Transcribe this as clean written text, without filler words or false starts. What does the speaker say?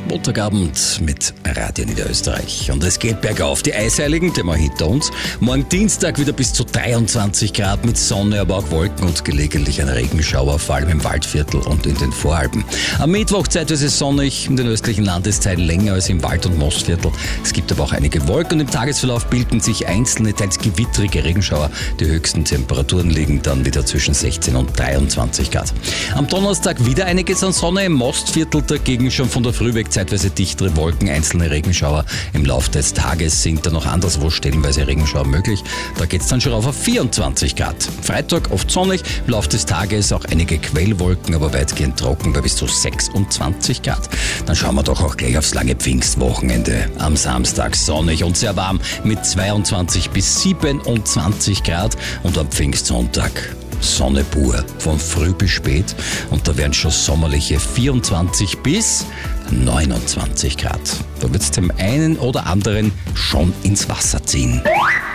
Montagabend mit Radio Niederösterreich. Und es geht bergauf. Die Eisheiligen, der hinter uns. Morgen Dienstag wieder bis zu 23 Grad mit Sonne, aber auch Wolken und gelegentlich ein Regenschauer, vor allem im Waldviertel und in den Voralpen. Am Mittwoch zeitweise sonnig, in den östlichen Landesteilen länger als im Wald- und Mostviertel. Es gibt aber auch einige Wolken und im Tagesverlauf bilden sich einzelne, teils gewittrige Regenschauer. Die höchsten Temperaturen liegen dann wieder zwischen 16 und 23 Grad. Am Donnerstag wieder einiges an Sonne, im Mostviertel dagegen schon von der Früh weg zeitweise dichtere Wolken, einzelne Regenschauer. Im Laufe des Tages sind dann noch anderswo stellenweise Regenschauer möglich. Da geht es dann schon auf 24 Grad. Freitag oft sonnig, im Laufe des Tages auch einige Quellwolken, aber weitgehend trocken bei bis zu 26 Grad. Dann schauen wir doch auch gleich aufs lange Pfingstwochenende. Am Samstag sonnig und sehr warm mit 22 bis 27 Grad und am Pfingstsonntag Sonne pur, von früh bis spät. Und da werden schon sommerliche 24 bis 29 Grad. Da wird es dem einen oder anderen schon ins Wasser ziehen.